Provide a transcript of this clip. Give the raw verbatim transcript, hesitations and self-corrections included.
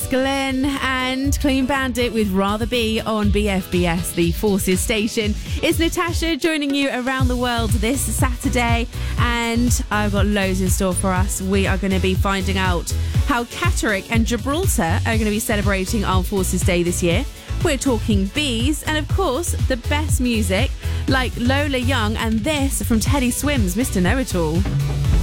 Glenn and Clean Bandit with Rather Be on B F B S, the Forces station. It's Natasha joining you around the world this Saturday, and I've got loads in store for us. We are going to be finding out how Catterick and Gibraltar are going to be celebrating Armed Forces Day this year. We're talking bees and, of course, the best music like Lola Young and this from Teddy Swims, Mister Know-It-All.